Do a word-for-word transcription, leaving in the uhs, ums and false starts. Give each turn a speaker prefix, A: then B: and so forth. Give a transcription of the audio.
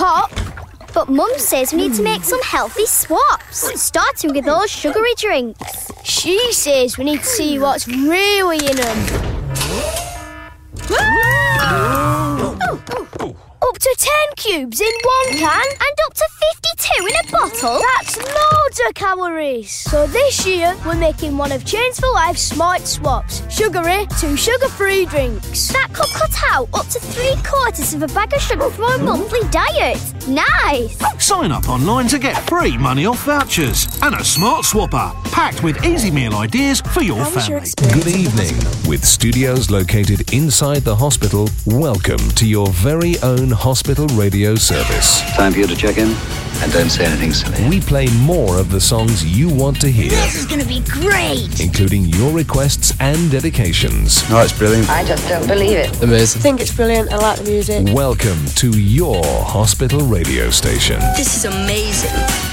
A: Pop, but Mum says we need to make some healthy swaps, starting with those sugary drinks.
B: She says we need to see what's really in them.
A: Oh, oh, oh.
B: Up to ten cubes in one can
A: And up to fifty-two in a bottle?
B: That's loads of calories. So this year we're making one of Change for Life Smart Swaps. Sugary to sugar-free drinks.
A: That could cut out up to three quarters of a bag of sugar for a monthly diet. Nice!
C: Sign up online to get free money off vouchers and a smart swapper packed with easy meal ideas for your family.
D: Good evening. With studios located inside the hospital, welcome to your very own hospital radio service.
E: Time for you to check in, and don't say anything silly.
D: We play more of the songs you want to hear.
A: This is going to be great!
D: Including your requests and dedications.
E: Oh, it's brilliant.
F: I just don't believe it.
E: Amazing.
B: I think it's brilliant. I like the music.
D: Welcome to your hospital radio station.
F: This is amazing.